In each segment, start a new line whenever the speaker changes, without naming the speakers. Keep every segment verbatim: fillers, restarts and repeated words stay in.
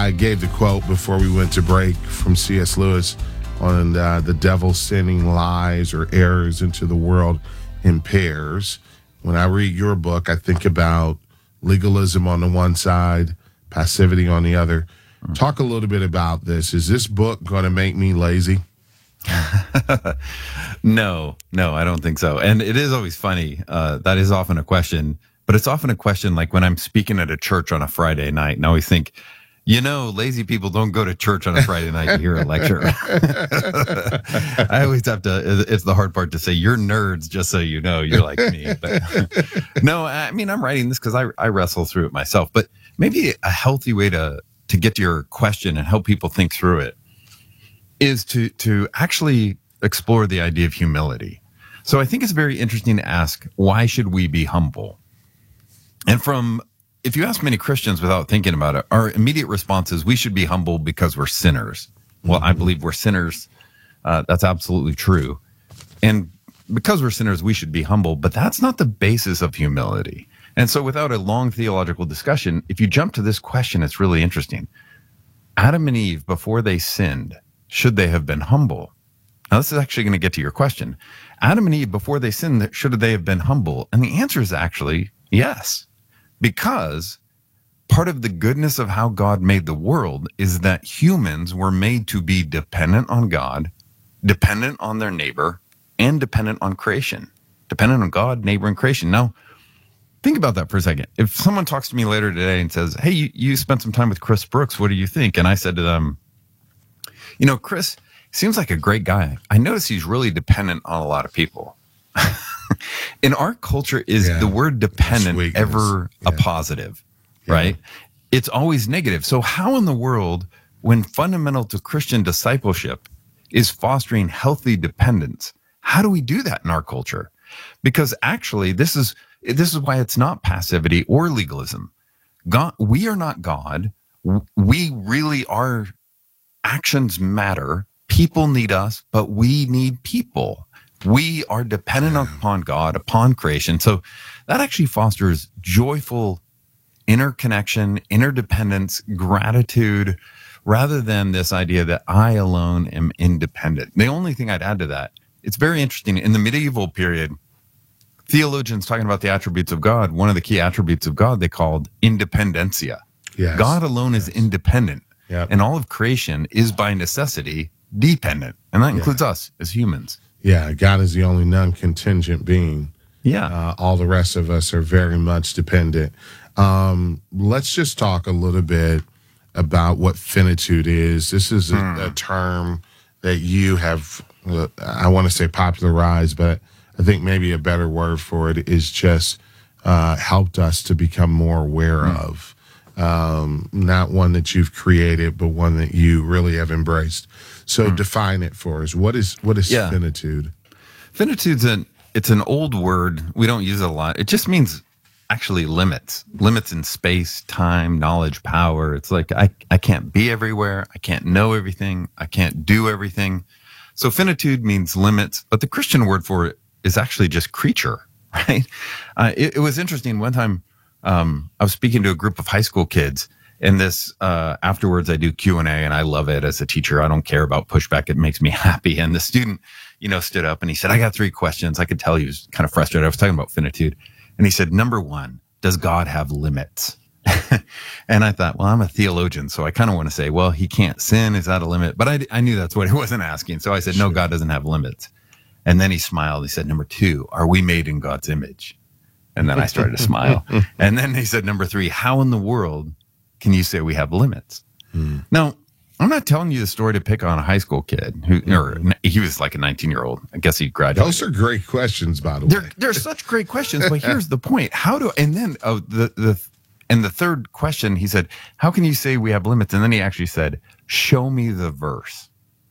I gave the quote before we went to break from C S. Lewis on uh, the devil sending lies or errors into the world in pairs. When I read your book, I think about legalism on the one side, passivity on the other. Mm. Talk a little bit about this. Is this book going to make me lazy?
No, no, I don't think so. And it is always funny. Uh, that is often a question, but it's often a question like when I'm speaking at a church on a Friday night, and I always think, you know, lazy people don't go to church on a Friday night to hear a lecture. I always have to, it's the hard part to say, you're nerds, just so you know, you're like me. But no, I mean, I'm writing this because I, I wrestle through it myself. But maybe a healthy way to, to get to your question and help people think through it is to, to actually explore the idea of humility. So I think it's very interesting to ask, why should we be humble? And from if you ask many Christians without thinking about it, our immediate response is we should be humble because we're sinners. Well, I believe we're sinners. Uh, that's absolutely true. And because we're sinners, we should be humble, but that's not the basis of humility. And so without a long theological discussion, if you jump to this question, it's really interesting. Adam and Eve, before they sinned, should they have been humble? Now, this is actually going to get to your question. Adam and Eve, before they sinned, should they have been humble? And the answer is actually yes. Because part of the goodness of how God made the world is that humans were made to be dependent on God, dependent on their neighbor, and dependent on creation. Dependent on God, neighbor, and creation. Now, think about that for a second. If someone talks to me later today and says, hey, you, you spent some time with Chris Brooks, what do you think? And I said to them, you know, Chris seems like a great guy. I notice he's really dependent on a lot of people. In our culture, is yeah. the word dependent ever yeah. a positive, yeah. right? It's always negative. So how in the world, when fundamental to Christian discipleship is fostering healthy dependence, how do we do that in our culture? Because actually, this is this is why it's not passivity or legalism. God, we are not God. We really are. Actions matter. People need us, but we need people. We are dependent upon God, upon creation. So that actually fosters joyful interconnection, interdependence, gratitude, rather than this idea that I alone am independent. The only thing I'd add to that, it's very interesting. In the medieval period, theologians talking about the attributes of God, one of the key attributes of God they called independencia. Yes. God alone yes. is independent. Yep. And all of creation is by necessity dependent. And that includes yeah. us as humans.
Yeah, God is the only non-contingent being.
Yeah.
Uh, all the rest of us are very much dependent. Um, let's just talk a little bit about what finitude is. This is a, hmm. a term that you have, uh, I want to say popularized, but I think maybe a better word for it is just uh, helped us to become more aware hmm. of. Um, not one that you've created, but one that you really have embraced. So hmm. define it for us. What is what is yeah. finitude?
Finitude's an it's an old word. We don't use it a lot. It just means actually limits. Limits in space, time, knowledge, power. It's like I, I can't be everywhere. I can't know everything. I can't do everything. So finitude means limits, but the Christian word for it is actually just creature, right? Uh, it, it was interesting. One time um, I was speaking to a group of high school kids. And this, uh, afterwards, I do Q and A, and I love it as a teacher. I don't care about pushback. It makes me happy. And the student, you know, stood up and he said, I got three questions. I could tell he was kind of frustrated. I was talking about finitude. And he said, number one, does God have limits? And I thought, well, I'm a theologian, so I kind of want to say, well, he can't sin. Is that a limit? But I, I knew that's what he wasn't asking. So I said, no, God doesn't have limits. And then he smiled. He said, number two, are we made in God's image? And then I started to smile. And then he said, number three, how in the world can you say we have limits? Hmm. Now, I'm not telling you the story to pick on a high school kid who, or he was like a nineteen year old. I guess he graduated.
Those are great questions, by the way.
They're, they're such great questions, but here's the point. How do, and then oh, the, the, and the third question, he said, how can you say we have limits? And then he actually said, show me the verse.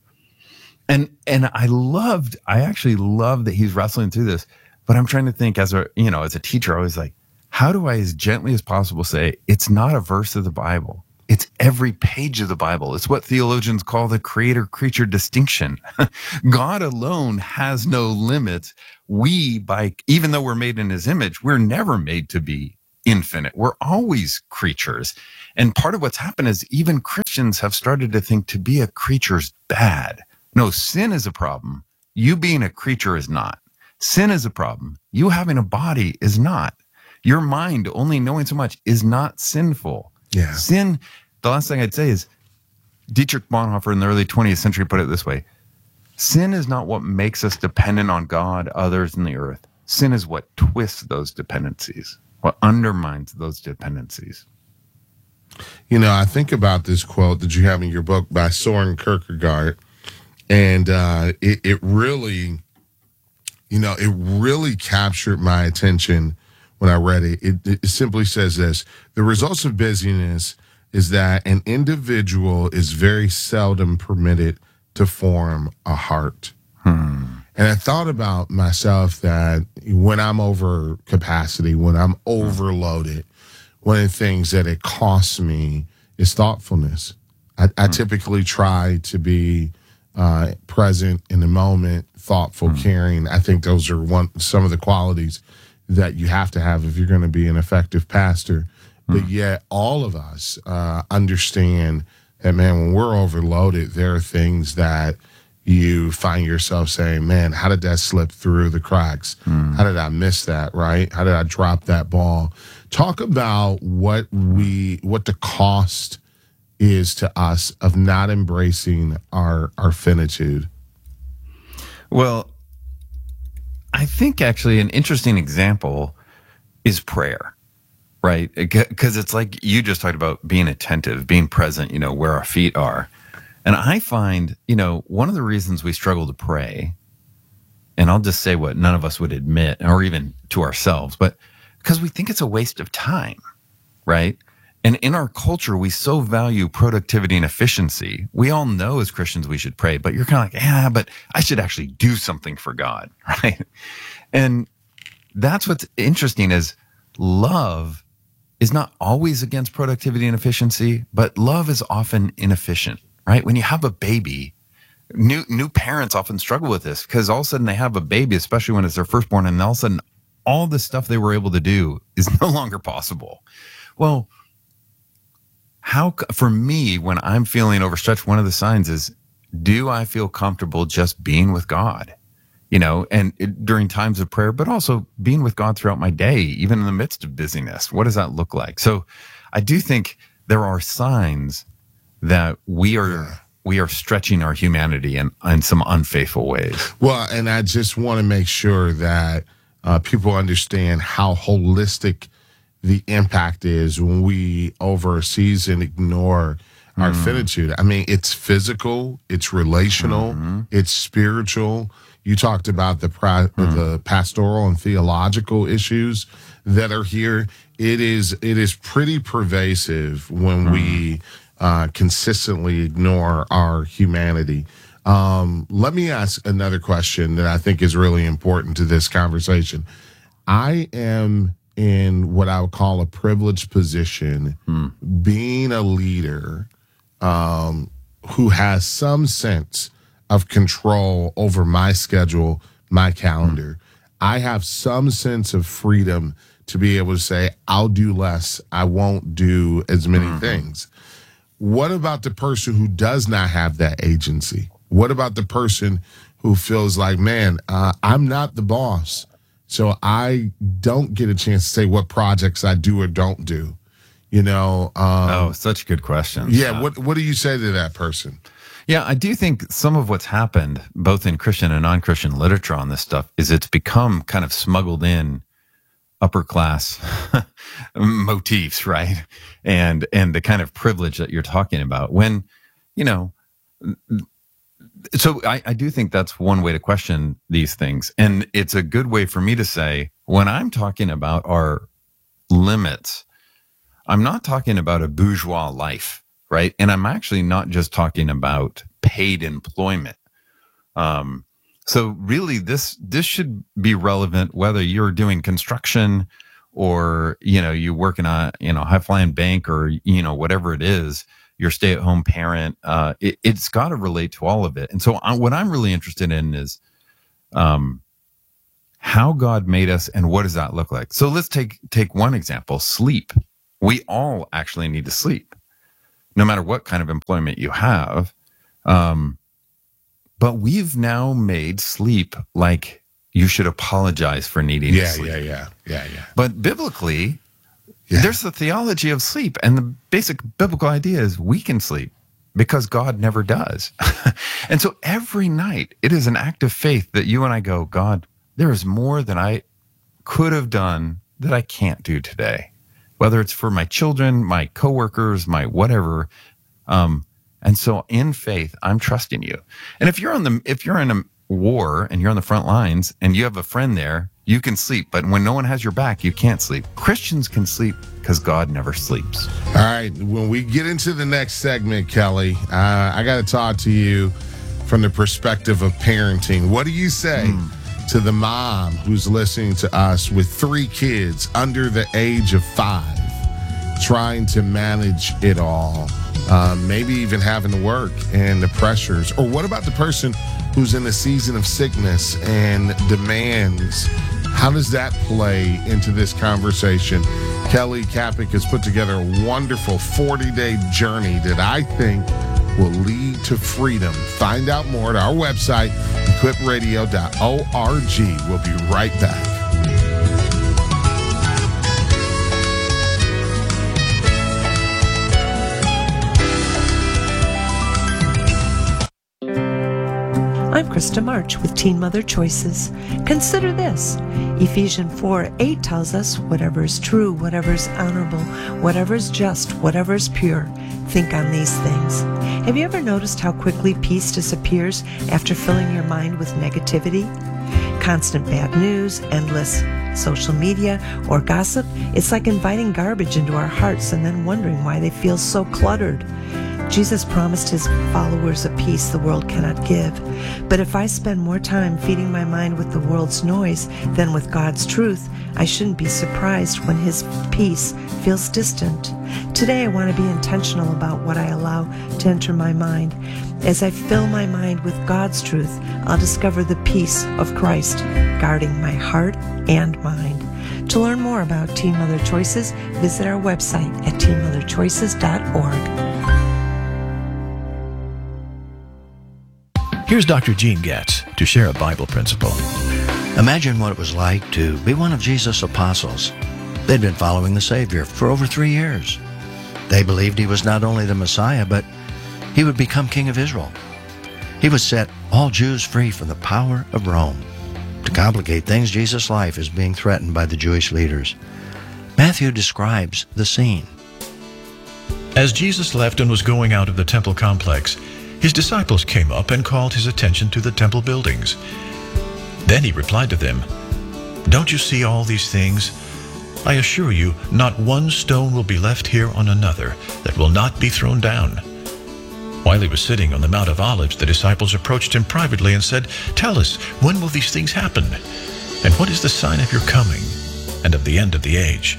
And, and I loved, I actually loved that he's wrestling through this, but I'm trying to think as a, you know, as a teacher, I was like, how do I as gently as possible say, it's not a verse of the Bible. It's every page of the Bible. It's what theologians call the creator-creature distinction. God alone has no limits. We, by even though we're made in his image, we're never made to be infinite. We're always creatures. And part of what's happened is even Christians have started to think to be a creature's bad. No, sin is a problem. You being a creature is not. Sin is a problem. You having a body is not. Your mind only knowing so much is not sinful.
Yeah.
Sin, the last thing I'd say is Dietrich Bonhoeffer in the early twentieth century put it this way. Sin is not what makes us dependent on God, others, and the earth. Sin is what twists those dependencies, what undermines those dependencies.
You know, I think about this quote that you have in your book by Soren Kierkegaard, and uh, it, it really, you know, it really captured my attention when I read it. It, it simply says this: the results of busyness is that an individual is very seldom permitted to form a heart.
Hmm.
And I thought about myself that when I'm over capacity, when I'm overloaded, one of the things that it costs me is thoughtfulness. I, I typically try to be uh, present in the moment, thoughtful,
Mm.
caring. I think those are one some of the qualities that you have to have if you're going to be an effective pastor. Mm. But yet all of us uh, understand that, man, when we're overloaded, there are things that you find yourself saying, man, how did that slip through the cracks? Mm. How did I miss that, right? How did I drop that ball? Talk about what we, what the cost is to us of not embracing our, our finitude.
Well, I think actually an interesting example is prayer, right? Because it's like you just talked about being attentive, being present, you know, where our feet are. And I find, you know, one of the reasons we struggle to pray, and I'll just say what none of us would admit, or even to ourselves, but because we think it's a waste of time, right? And in our culture, we so value productivity and efficiency. We all know as Christians we should pray, but you're kind of like, yeah, but I should actually do something for God, right? And that's what's interesting is love is not always against productivity and efficiency, but love is often inefficient. Right? When you have a baby, new new parents often struggle with this because all of a sudden they have a baby, especially when it's their firstborn, and all of a sudden all the stuff they were able to do is no longer possible. Well, how for me, when I'm feeling overstretched, one of the signs is, do I feel comfortable just being with God? You know, and it, during times of prayer, but also being with God throughout my day, even in the midst of busyness. What does that look like? So I do think there are signs that we are yeah. we are stretching our humanity in, in some unfaithful ways.
Well, and I just want to make sure that uh, people understand how holistic the impact is when we over a season ignore our mm. finitude. I mean, it's physical, it's relational, mm-hmm. it's spiritual. You talked about the pra- mm. the pastoral and theological issues that are here. It is it is pretty pervasive when mm. we Uh, consistently ignore our humanity. Um, let me ask another question that I think is really important to this conversation. I am in what I would call a privileged position, hmm. being a leader um, who has some sense of control over my schedule, my calendar. Hmm. I have some sense of freedom to be able to say, I'll do less. I won't do as many hmm. things. What about the person who does not have that agency? What about the person who feels like, man, uh, I'm not the boss, so I don't get a chance to say what projects I do or don't do? You know? Um,
oh, such good questions.
Yeah. Uh, what What do you say to that person?
Yeah, I do think some of what's happened, both in Christian and non-Christian literature on this stuff, is it's become kind of smuggled in upper class motifs, right? And and the kind of privilege that you're talking about. When, you know, so I, I do think that's one way to question these things. And it's a good way for me to say, when I'm talking about our limits, I'm not talking about a bourgeois life, right? And I'm actually not just talking about paid employment. Um, So really, this this should be relevant whether you're doing construction or, you know, you work in a, you know, high-flying bank or, you know, whatever it is, your stay-at-home parent. Uh, it, it's got to relate to all of it. And so I, what I'm really interested in is um, how God made us and what does that look like. So let's take take one example, sleep. We all actually need to sleep, no matter what kind of employment you have. Um, but we've now made sleep like you should apologize for needing
Yeah,
to sleep.
yeah, yeah, yeah, yeah.
But biblically,
Yeah.
there's the theology of sleep, and the basic biblical idea is we can sleep because God never does. And so every night, it is an act of faith that you and I go, God, there is more than I could have done that I can't do today, whether it's for my children, my coworkers, my whatever. Um, and so in faith, I'm trusting you. And if you're on the, if you're in a war and you're on the front lines and you have a friend there, you can sleep. But when no one has your back, you can't sleep. Christians can sleep because God never sleeps.
All right. When we get into the next segment, Kelly, uh, I got to talk to you from the perspective of parenting. What do you say mm. to the mom who's listening to us with three kids under the age of five, trying to manage it all, um, maybe even having to work and the pressures? Or what about the person who's in a season of sickness and demands? How does that play into this conversation? Kelly Kapic has put together a wonderful forty-day journey that I think will lead to freedom. Find out more at our website, equip radio dot org. We'll be right back.
I'm Krista March with Teen Mother Choices. Consider this. Ephesians four eight tells us, whatever is true, whatever is honorable, whatever is just, whatever is pure, think on these things. Have you ever noticed how quickly peace disappears after filling your mind with negativity? Constant bad news, endless social media, or gossip, it's like inviting garbage into our hearts and then wondering why they feel so cluttered. Jesus promised his followers a peace the world cannot give. But if I spend more time feeding my mind with the world's noise than with God's truth, I shouldn't be surprised when his peace feels distant. Today I want to be intentional about what I allow to enter my mind. As I fill my mind with God's truth, I'll discover the peace of Christ, guarding my heart and mind. To learn more about Teen Mother Choices, visit our website at teen mother choices dot org.
Here's Doctor Gene Getz to share a Bible principle.
Imagine what it was like to be one of Jesus' apostles. They'd been following the Savior for over three years. They believed he was not only the Messiah, but he would become King of Israel. He would set all Jews free from the power of Rome. To complicate things, Jesus' life is being threatened by the Jewish leaders. Matthew describes the scene.
As Jesus left and was going out of the temple complex, his disciples came up and called his attention to the temple buildings. Then he replied to them, "Don't you see all these things? I assure you, not one stone will be left here on another that will not be thrown down." While he was sitting on the Mount of Olives, the disciples approached him privately and said, "Tell us, when will these things happen? And what is the sign of your coming and of the end of the age?"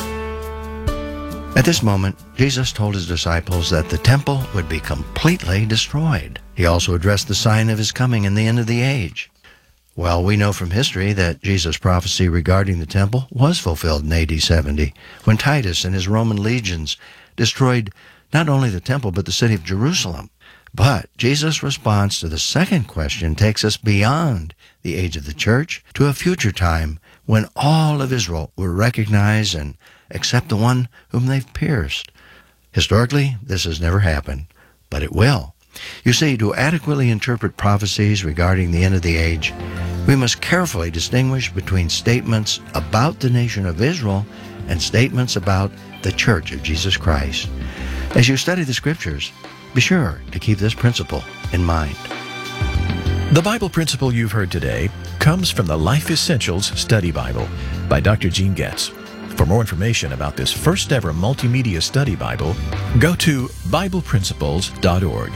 At this moment, Jesus told his disciples that the temple would be completely destroyed. He also addressed the sign of his coming and the end of the age. Well, we know from history that Jesus' prophecy regarding the temple was fulfilled in A D seventy, when Titus and his Roman legions destroyed not only the temple, but the city of Jerusalem. But Jesus' response to the second question takes us beyond the age of the church to a future time when all of Israel will recognize and accept the one whom they've pierced. Historically, this has never happened, but it will. You see, to adequately interpret prophecies regarding the end of the age, we must carefully distinguish between statements about the nation of Israel and statements about the Church of Jesus Christ. As you study the Scriptures, be sure to keep this principle in mind.
The Bible principle you've heard today comes from the Life Essentials Study Bible by Doctor Gene Getz. For more information about this first ever multimedia study Bible, go to bible principles dot org.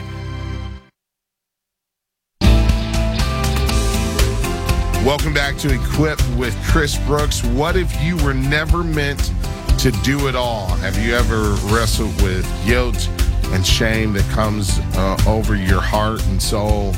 Welcome back to Equip with Chris Brooks. What if you were never meant to do it all? Have you ever wrestled with guilt and shame that comes uh, over your heart and soul?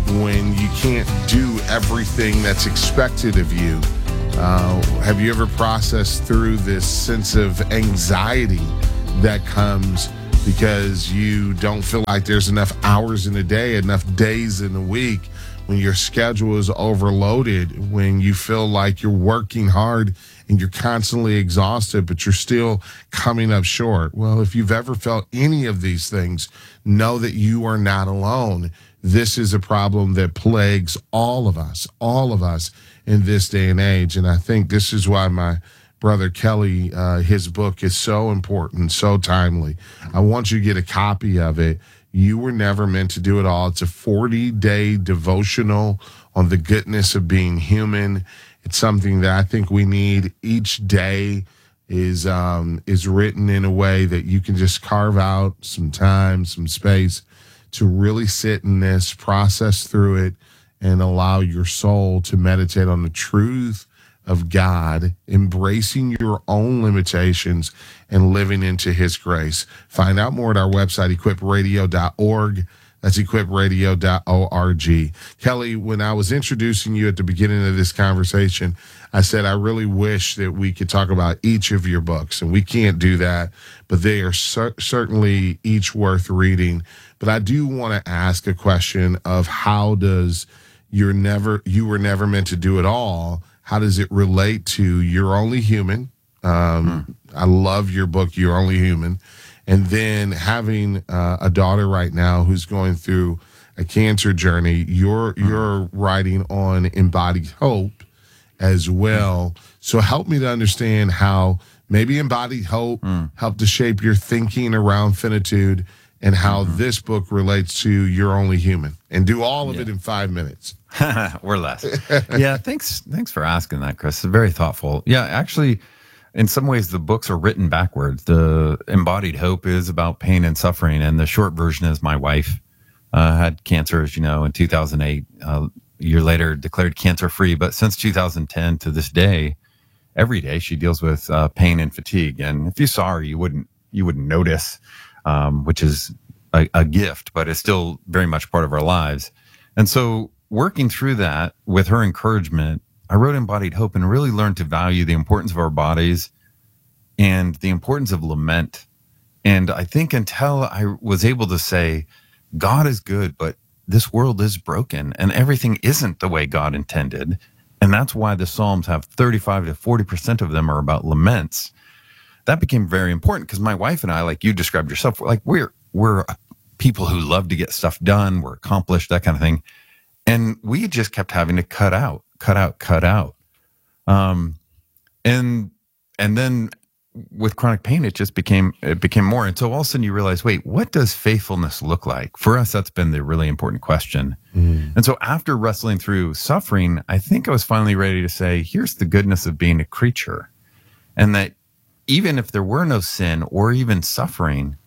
when you can't do everything that's expected of you. Uh, have you ever processed through this sense of anxiety that comes because you don't feel like there's enough hours in a day, enough days in a week, when your schedule is overloaded, when you feel like you're working hard and you're constantly exhausted, but you're still coming up short? Well, if you've ever felt any of these things, know that you are not alone. This is a problem that plagues all of us, all of us in this day and age. And I think this is why my brother Kelly, uh, his book is so important, so timely. I want you to get a copy of it. You Were Never Meant to Do It All. It's a forty-day devotional on the goodness of being human. It's something that I think we need each day. Is um, is written in a way that you can just carve out some time, some space to really sit in this, process through it, and allow your soul to meditate on the truth of God, embracing your own limitations and living into his grace. Find out more at our website, equip radio dot org. That's equip radio dot org. Kelly, when I was introducing you at the beginning of this conversation, I said I really wish that we could talk about each of your books, and we can't do that, but they are cer- certainly each worth reading. But I do want to ask a question of how does you're never, You Were Never Meant to Do It All, how does it relate to You're Only Human? Um, hmm. I love your book, You're Only Human. And then having uh, a daughter right now who's going through a cancer journey, you're hmm. you're writing on Embodied Hope as well. Hmm. So help me to understand how maybe Embodied Hope hmm. helped to shape your thinking around finitude, and how mm-hmm. this book relates to You're Only Human. And do all of yeah. it in five minutes.
Or less. Yeah, thanks Thanks for asking that, Chris. It's very thoughtful. Yeah, actually, in some ways, the books are written backwards. The Embodied Hope is about pain and suffering, and the short version is my wife uh, had cancer, as you know, in two thousand eight. Uh, a year later, declared cancer-free. But since two thousand ten to this day, every day she deals with uh, pain and fatigue. And if you saw her, you wouldn't you wouldn't notice. Um, which is a, a gift, but it's still very much part of our lives. And so working through that with her encouragement, I wrote Embodied Hope and really learned to value the importance of our bodies and the importance of lament. And I think until I was able to say, God is good, but this world is broken and everything isn't the way God intended. And that's why the Psalms have thirty-five to forty percent of them are about laments. That became very important because my wife and I, like you described yourself, we're like we're we're people who love to get stuff done, we're accomplished, that kind of thing, and we just kept having to cut out, cut out, cut out, um, and and then with chronic pain, it just became it became more. And so all of a sudden, you realize, wait, what does faithfulness look like for us? That's been the really important question. Mm. And so after wrestling through suffering, I think I was finally ready to say, here's the goodness of being a creature, and that even if there were no sin or even suffering,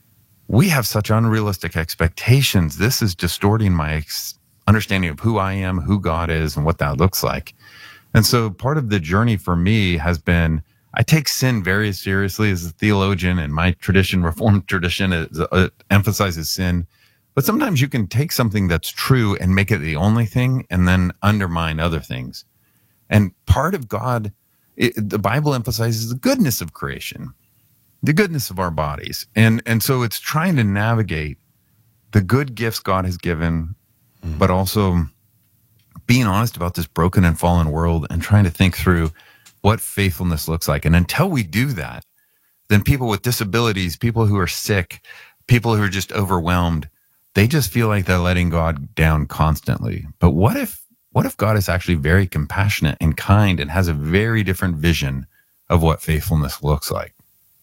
we have such unrealistic expectations. This is distorting my ex- understanding of who I am, who God is, and what that looks like. And so part of the journey for me has been, I take sin very seriously as a theologian, and my tradition, Reformed tradition, is, uh, emphasizes sin. But sometimes you can take something that's true and make it the only thing and then undermine other things. And part of God, It, the Bible emphasizes the goodness of creation, the goodness of our bodies. And and so it's trying to navigate the good gifts God has given, mm. but also being honest about this broken and fallen world and trying to think through what faithfulness looks like. And until we do that, then people with disabilities, people who are sick, people who are just overwhelmed, they just feel like they're letting God down constantly. But what if What if God is actually very compassionate and kind and has a very different vision of what faithfulness looks like?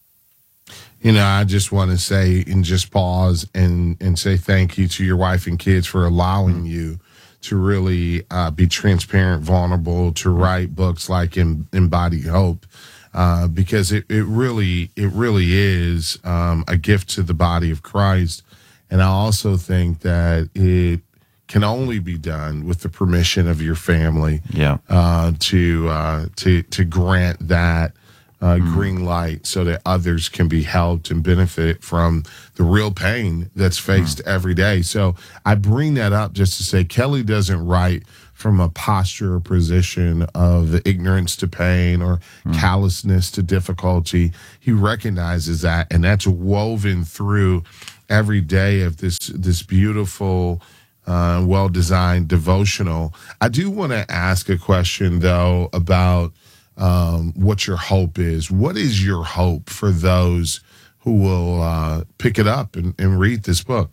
You know, I just want to say and just pause and, and say thank you to your wife and kids for allowing you to really uh, be transparent, vulnerable, to write books like Embodied Hope, uh, because it, it really it really is um, a gift to the body of Christ. And I also think that it can only be done with the permission of your family.
Yeah.
Uh, to uh, to to grant that uh, mm. green light so that others can be helped and benefit from the real pain that's faced mm. every day. So I bring that up just to say Kelly doesn't write from a posture or position of ignorance to pain or mm. callousness to difficulty. He recognizes that, and that's woven through every day of this this beautiful, uh, well-designed devotional. I do want to ask a question, though, about um, what your hope is. What is your hope for those who will uh, pick it up and, and read this book?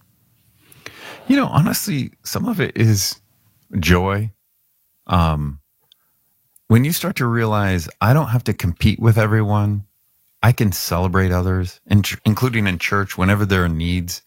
You know, honestly, some of it is joy. Um, when you start to realize I don't have to compete with everyone, I can celebrate others, in tr- including in church, whenever there are needs.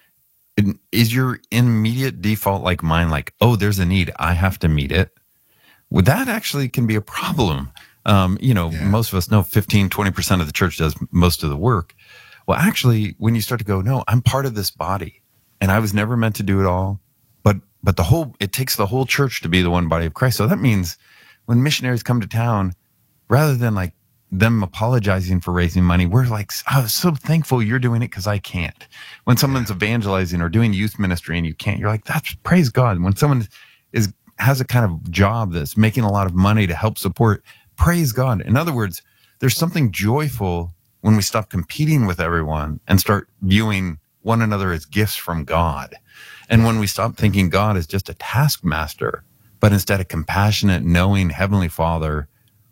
It, is your immediate default like mine, like, oh, there's a need, I have to meet it? Well, that actually can be a problem. Um, you know, yeah. most of us know fifteen, twenty percent of the church does most of the work. Well, actually, when you start to go, no, I'm part of this body, and I was never meant to do it all. But but the whole, it takes the whole church to be the one body of Christ. So that means when missionaries come to town, rather than like them apologizing for raising money, we're like, I'm so thankful you're doing it because I can't. When someone's yeah. evangelizing or doing youth ministry and you can't, you're like, that's praise God. When someone is has a kind of job that's making a lot of money to help support, praise God. In other words, there's something joyful when we stop competing with everyone and start viewing one another as gifts from God. And when we stop thinking God is just a taskmaster, but instead a compassionate, knowing Heavenly Father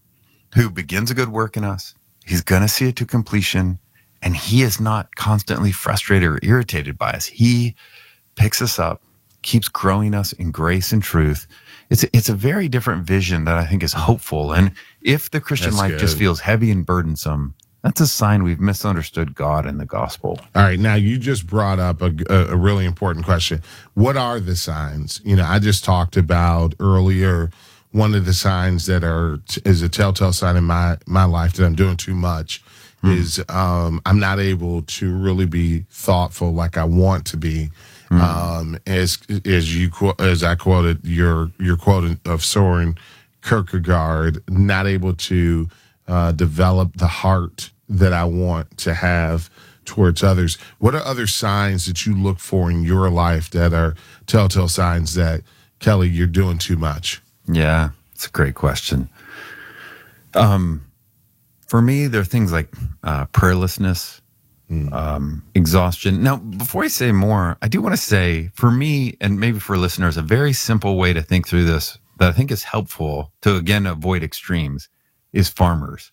who begins a good work in us, he's going to see it to completion, and he is not constantly frustrated or irritated by us. He picks us up, keeps growing us in grace and truth. It's a, it's a very different vision that I think is hopeful. And if the Christian That's life good. just feels heavy and burdensome, that's a sign we've misunderstood God and the gospel.
All right. Now, you just brought up a, a, a really important question. What are the signs? You know, I just talked about earlier, one of the signs that are is a telltale sign in my, my life that I'm doing too much mm. is um, I'm not able to really be thoughtful like I want to be. Mm. Um, as as you as I quoted your your quote of Soren Kierkegaard, not able to Uh, develop the heart that I want to have towards others. What are other signs that you look for in your life that are telltale signs that, Kelly, you're doing too much?
Yeah, it's a great question. Um, for me, there are things like uh, prayerlessness, mm. um, exhaustion. Now, before I say more, I do want to say, for me, and maybe for listeners, a very simple way to think through this that I think is helpful to, again, avoid extremes is farmers.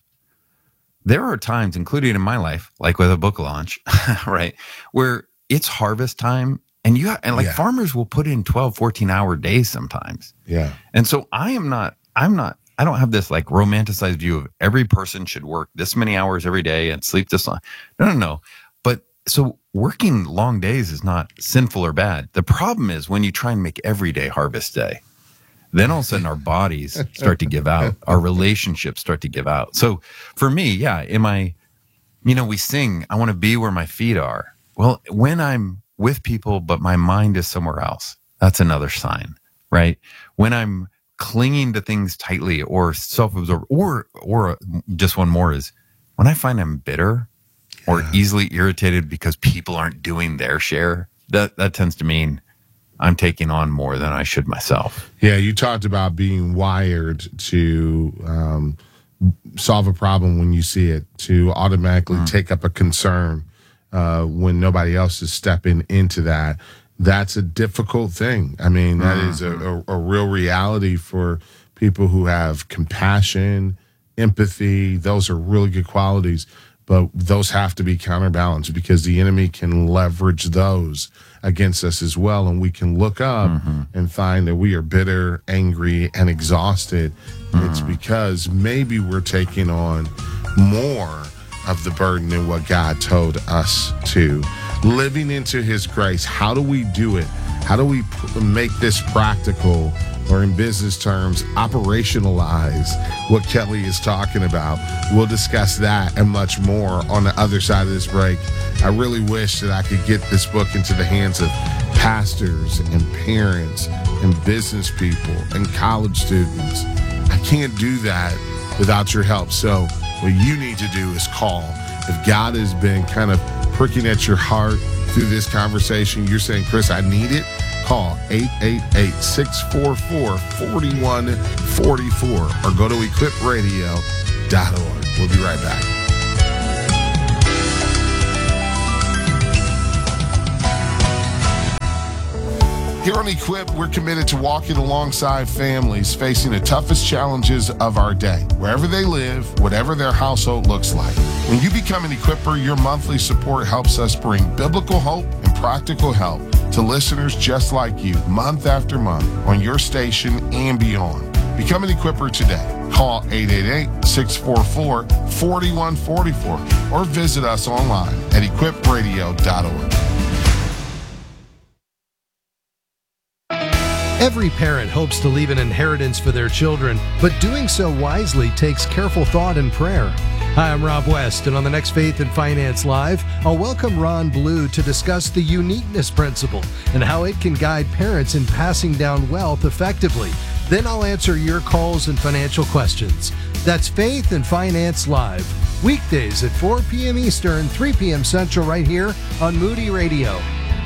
There are times, including in my life, like with a book launch, right, where it's harvest time, and you and like yeah. farmers will put in twelve, fourteen hour days sometimes.
Yeah.
And so I am not, I'm not, I don't have this like romanticized view of every person should work this many hours every day and sleep this long. No, no, no. But so working long days is not sinful or bad. The problem is when you try and make every day harvest day. Then all of a sudden our bodies start to give out, our relationships start to give out. So for me, yeah, am I, you know, we sing, I want to be where my feet are. Well, when I'm with people, but my mind is somewhere else, that's another sign, right? When I'm clinging to things tightly or self-absorbed, or, or just one more is when I find I'm bitter yeah. or easily irritated because people aren't doing their share, that, that tends to mean I'm taking on more than I should myself.
Yeah, you talked about being wired to um, solve a problem when you see it, to automatically mm. take up a concern uh, when nobody else is stepping into that. That's a difficult thing. I mean, that mm. is a, a, a real reality for people who have compassion, empathy. Those are really good qualities. But those have to be counterbalanced because the enemy can leverage those against us as well. And we can look up mm-hmm. and find that we are bitter, angry, and exhausted. Mm-hmm. It's because maybe we're taking on more of the burden than what God told us to. Living into his grace, how do we do it? How do we p- make this practical, or in business terms, operationalize what Kelly is talking about? We'll discuss that and much more on the other side of this break. I really wish that I could get this book into the hands of pastors and parents and business people and college students. I can't do that without your help. So what you need to do is call. If God has been kind of pricking at your heart through this conversation, you're saying, Chris, I need it, call eight eight eight, six four four, four one four four or go to equip radio dot org. We'll be right back. Here on Equip, we're committed to walking alongside families facing the toughest challenges of our day, wherever they live, whatever their household looks like. When you become an Equipper, your monthly support helps us bring biblical hope and practical help to listeners just like you, month after month, on your station and beyond. Become an Equipper today. Call eight eight eight, six four four, four one four four or visit us online at equip radio dot org.
Every parent hopes to leave an inheritance for their children, but doing so wisely takes careful thought and prayer. Hi, I'm Rob West, and on the next Faith and Finance Live, I'll welcome Ron Blue to discuss the uniqueness principle and how it can guide parents in passing down wealth effectively. Then I'll answer your calls and financial questions. That's Faith and Finance Live, weekdays at four p.m. Eastern, three p.m. Central, right here on Moody Radio.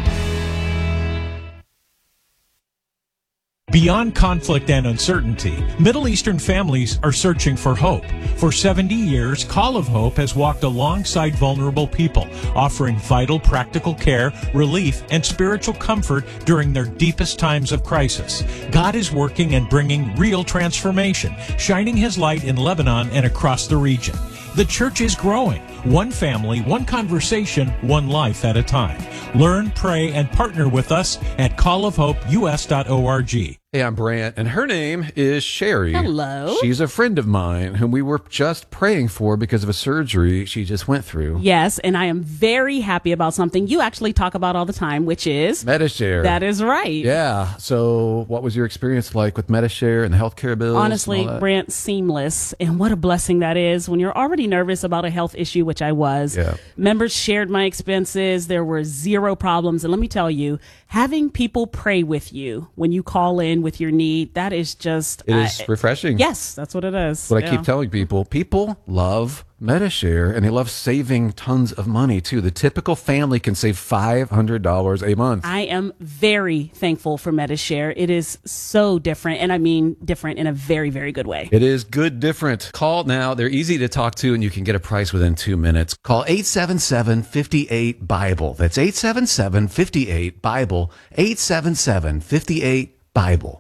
Beyond conflict and uncertainty, Middle Eastern families are searching for hope. For seventy years, Call of Hope has walked alongside vulnerable people, offering vital practical care, relief, and spiritual comfort during their deepest times of crisis. God is working and bringing real transformation, shining His light in Lebanon and across the region. The church is growing, one family, one conversation, one life at a time. Learn, pray, and partner with us at call of hope u s dot org.
Hey, I'm Brant, and her name is Sherry.
Hello.
She's a friend of mine whom we were just praying for because of a surgery she just went through.
Yes, and I am very happy about something you actually talk about all the time, which is
Medi-Share.
That is right.
Yeah. So what was your experience like with Medi-Share and the healthcare bills?
Honestly,
and
Brant, seamless. And what a blessing that is when you're already nervous about a health issue, which I was.
Yeah.
Members shared my expenses. There were zero problems. And let me tell you, having people pray with you when you call in with your need, that is just...
It is
uh,
refreshing.
Yes, that's what it is.
What
yeah.
I keep telling people, people love Medi-Share, and they love saving tons of money, too. The typical family can save five hundred dollars a month.
I am very thankful for Medi-Share. It is so different, and I mean different in a very, very good way.
It is good different. Call now. They're easy to talk to, and you can get a price within two minutes. Call eight seven seven, five eight, BIBLE. That's eight seven seven, five eight, BIBLE. eight seven seven, five eight, BIBLE.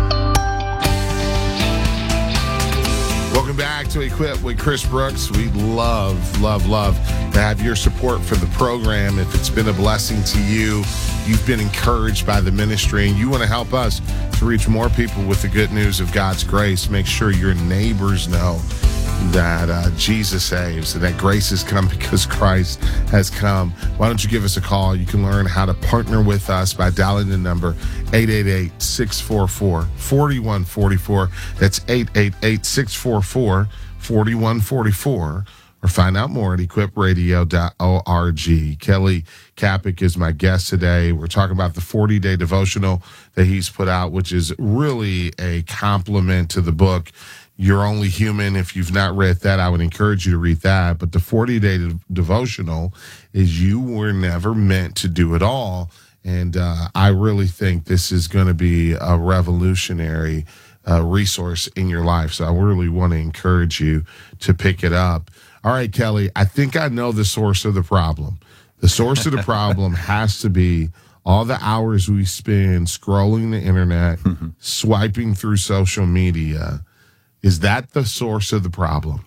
Welcome back to Equip with Chris Brooks. We love, love, love to have your support for the program. If it's been a blessing to you, you've been encouraged by the ministry, and you want to help us to reach more people with the good news of God's grace, make sure your neighbors know that uh, Jesus saves and that grace has come because Christ has come. Why don't you give us a call? You can learn how to partner with us by dialing the number eight eight eight, six four four, four one four four. That's eight eight eight, six four four, four one four four. Or find out more at equip radio dot org. Kelly Kapic is my guest today. We're talking about the forty-day devotional that he's put out, which is really a compliment to the book You're Only Human. If you've not read that, I would encourage you to read that. But the forty-day de- devotional is you were never meant to do it all. And uh, I really think this is going to be a revolutionary uh, resource in your life. So I really want to encourage you to pick it up. All right, Kelly, I think I know the source of the problem. The source of the problem has to be all the hours we spend scrolling the internet, swiping through social media. Is that the source of the problem?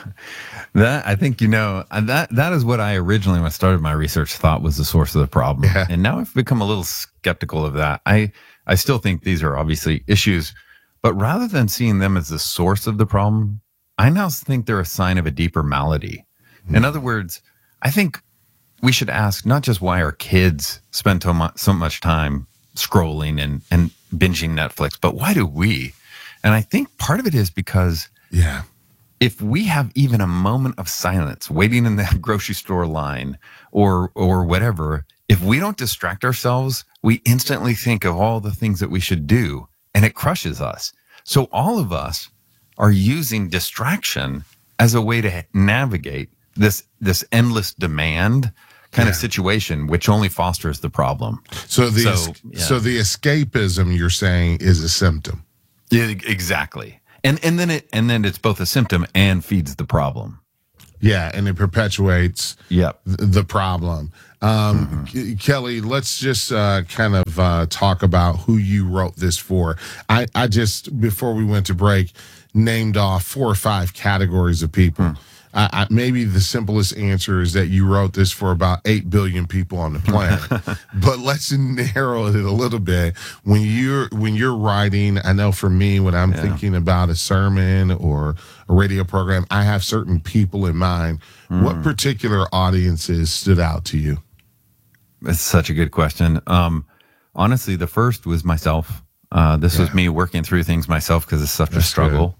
That I think, you know, that that is what I originally, when I started my research, thought was the source of the problem.
Yeah.
And now I've become a little skeptical of that. I, I still think these are obviously issues, but rather than seeing them as the source of the problem, I now think they're a sign of a deeper malady. Mm. In other words, I think we should ask not just why our kids spend so much, so much time scrolling and, and binging Netflix, but why do we? And I think part of it is because
yeah,
if we have even a moment of silence waiting in the grocery store line or or whatever, if we don't distract ourselves, we instantly think of all the things that we should do, and it crushes us. So all of us are using distraction as a way to navigate this this endless demand kind
Yeah.
of situation, which only fosters the problem.
So the
So,
so,
yeah.
the escapism you're saying is a symptom.
Yeah, exactly. And and then it and then it's both a symptom and feeds the problem.
Yeah, and it perpetuates
Yep.
th- the problem. Um, K- Kelly, let's just uh, kind of uh, talk about who you wrote this for. I, I just, before we went to break, named off four or five categories of people. I, I, maybe the simplest answer is that you wrote this for about eight billion people on the planet. But let's narrow it a little bit. When you're when you're writing, I know for me, when I'm thinking about a sermon or a radio program, I have certain people in mind. What particular audiences stood out to you?
It's such a good question. Um, honestly, the first was myself. Uh, this was me working through things myself because it's such
That's
a struggle.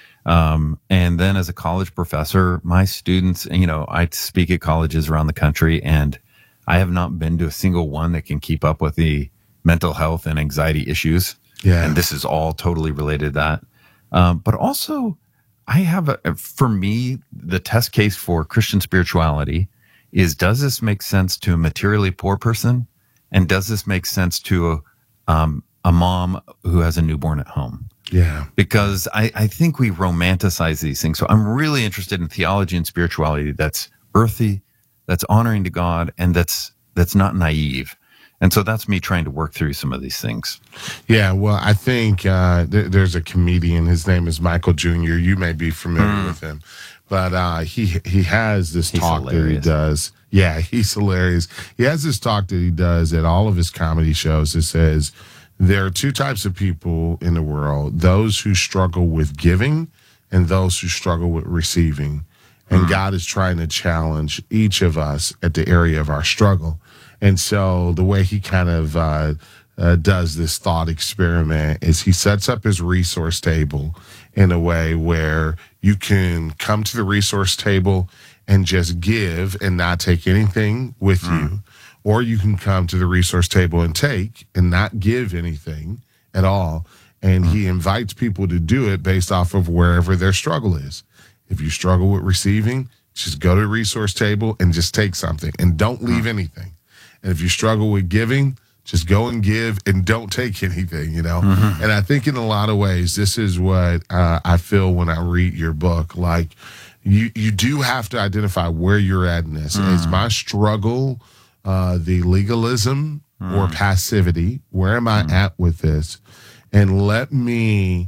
Um, and then as a college professor, my students, you know, I speak at colleges around the country, and I have not been to a single one that can keep up with the mental health and anxiety issues.
Yeah.
And this is all totally related to that. Um, but also, I have, a, for me, the test case for Christian spirituality is, does this make sense to a materially poor person? And does this make sense to a, um, a mom who has a newborn at home?
Yeah.
Because I, I think we romanticize these things. So I'm really interested in theology and spirituality that's earthy, that's honoring to God, and that's that's not naive. And so that's me trying to work through some of these things.
Yeah, well, I think uh, th- there's a comedian. His name is Michael Junior You may be familiar with him, but uh, he he has this
He's
talk that he
hilarious.
does. Yeah, he's hilarious. He has this talk that he does at all of his comedy shows. It says there are two types of people in the world: those who struggle with giving and those who struggle with receiving. And God is trying to challenge each of us at the area of our struggle. And so the way he kind of uh, uh, does this thought experiment is he sets up his resource table in a way where you can come to the resource table and just give and not take anything with you, or you can come to the resource table and take and not give anything at all. And he invites people to do it based off of wherever their struggle is. If you struggle with receiving, just go to the resource table and just take something and don't leave anything. And if you struggle with giving, just go and give and don't take anything, you know? Mm-hmm. And I think in a lot of ways, this is what uh, I feel when I read your book. Like, you, you do have to identify where you're at in this. Mm. Is my struggle uh, the legalism mm. or passivity? Where am I mm. at with this? And let me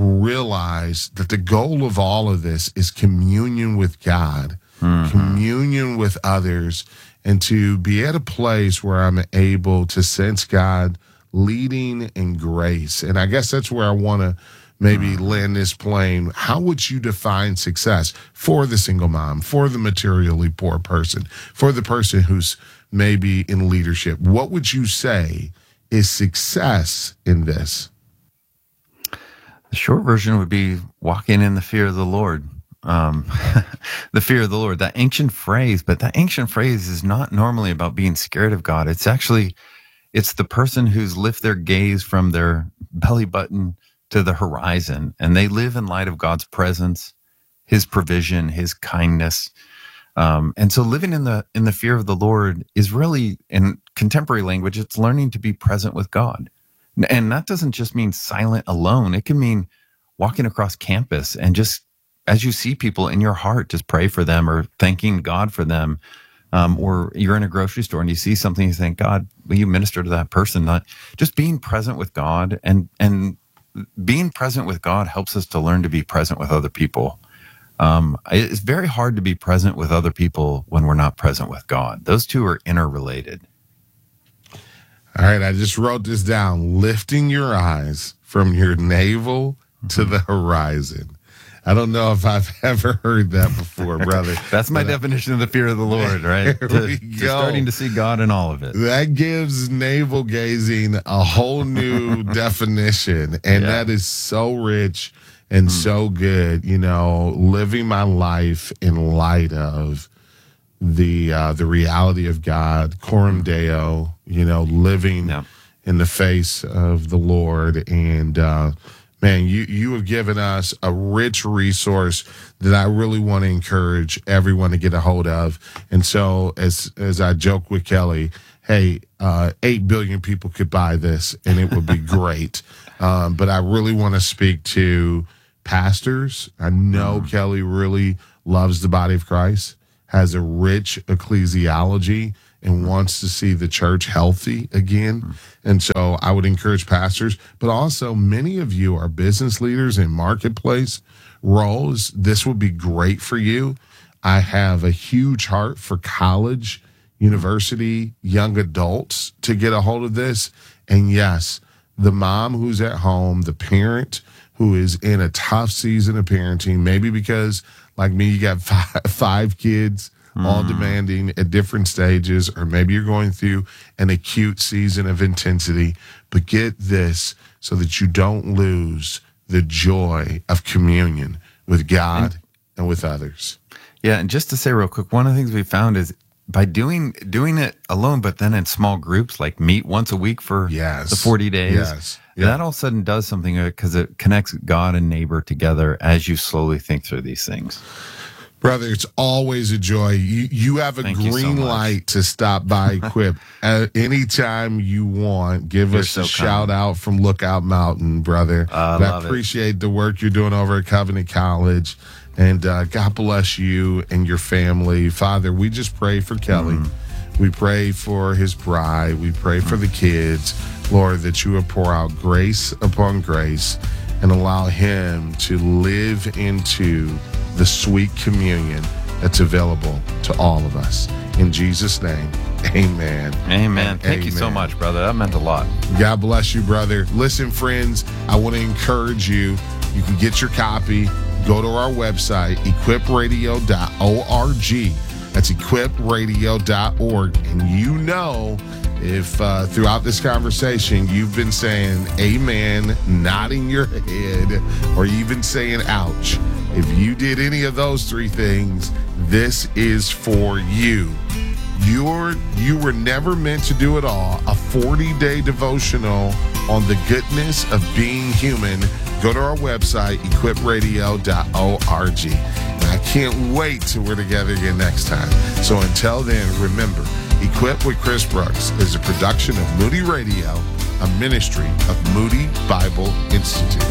realize that the goal of all of this is communion with God, mm-hmm. communion with others, and to be at a place where I'm able to sense God leading in grace. And I guess that's where I want to maybe mm-hmm. land this plane. How would you define success for the single mom, for the materially poor person, for the person who's maybe in leadership? What would you say is success in this?
The short version would be walking in the fear of the Lord. Um, the fear of the Lord, that ancient phrase, but that ancient phrase is not normally about being scared of God. It's actually, it's the person who's lift their gaze from their belly button to the horizon, and they live in light of God's presence, his provision, his kindness. Um, and so living in the, in the fear of the Lord is really, in contemporary language, it's learning to be present with God. And that doesn't just mean silent alone. It can mean walking across campus and just, as you see people in your heart, just pray for them or thanking God for them. Um, or you're in a grocery store and you see something, you think, God, will you minister to that person? Not just being present with God, and, and being present with God helps us to learn to be present with other people. Um, it's very hard to be present with other people when we're not present with God. Those two are interrelated.
All right, I just wrote this down. Lifting your eyes from your navel to the horizon. I don't know if I've ever heard that before, brother.
That's my but definition I, of the fear of the Lord, right?
There
to,
we
to
go.
Starting to see God in all of it.
That gives navel gazing a whole new definition, and yeah. that is so rich and mm. so good. You know, living my life in light of the uh, the reality of God, Coram Deo, you know, living yeah. in the face of the Lord. And uh, man, you, you have given us a rich resource that I really want to encourage everyone to get a hold of. And so as, as I joke with Kelly, hey, uh, eight billion people could buy this and it would be great. Um, but I really want to speak to pastors. I know mm. Kelly really loves the body of Christ, has a rich ecclesiology, and wants to see the church healthy again. Mm. And so I would encourage pastors, but also many of you are business leaders in marketplace roles. This would be great for you. I have a huge heart for college, university, young adults to get a hold of this. And yes, the mom who's at home, the parent who is in a tough season of parenting, maybe because, like me, you got five, five kids, mm. all demanding at different stages, or maybe you're going through an acute season of intensity. But get this so that you don't lose the joy of communion with God and, and with others.
Yeah, and just to say real quick, one of the things we found is by doing doing it alone, but then in small groups, like meet once a week for
yes.
the forty days,
yes. yeah.
that all of a sudden does something because it connects God and neighbor together as you slowly think through these things.
Brother, it's always a joy. You you have a
Thank green
so light to stop by Equip uh, anytime you want. Give
You're
us
so
a shout out from Lookout Mountain, brother.
Uh,
I appreciate it. the work you're doing over at Covenant College. And uh, God bless you and your family. Father, we just pray for Kelly. Mm. We pray for his bride. We pray for the kids. Lord, that you would pour out grace upon grace and allow him to live into the sweet communion that's available to all of us. In Jesus' name, amen.
Amen. Thank amen. you so much, brother. That meant a lot.
God bless you, brother. Listen, friends, I want to encourage you. You can get your copy. Go to our website, equip radio dot org. That's equip radio dot org. And you know, if uh, throughout this conversation you've been saying amen, nodding your head, or even saying ouch, if you did any of those three things, this is for you. You're, you were never meant to do it all. A forty-day devotional on the goodness of being human. Go to our website, equip radio dot org. And I can't wait till we're together again next time. So until then, remember, Equip with Chris Brooks is a production of Moody Radio, a ministry of Moody Bible Institute.